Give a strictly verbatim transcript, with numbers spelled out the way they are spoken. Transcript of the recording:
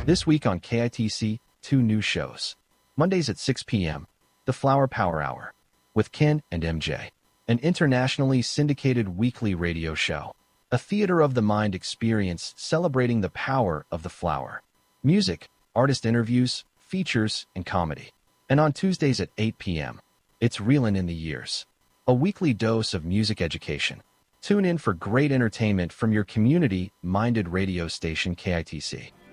This week on K I T C, two new shows. Mondays at six p m, The Flower Power Hour, with Ken and M J, an internationally syndicated weekly radio show. A theater of the mind experience celebrating the power of the flower. Music, artist interviews, features, and comedy. And on Tuesdays at eight p m, it's Reelin' in the Years, a weekly dose of music education. Tune in for great entertainment from your community-minded radio station K I T C.